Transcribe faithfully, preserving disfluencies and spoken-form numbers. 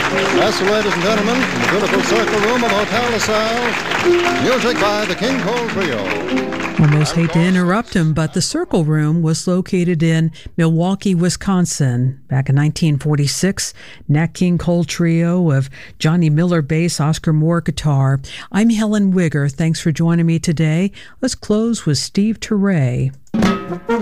That's, ladies and gentlemen, from the beautiful Circle Room of Hotel LaSalle, music by the King Cole Trio. Almost hate to interrupt him, but the Circle Room was located in Milwaukee, Wisconsin. Back in nineteen forty-six, Nat King Cole Trio of Johnny Miller bass, Oscar Moore guitar. I'm Helen Wigger. Thanks for joining me today. Let's close with Steve Turre.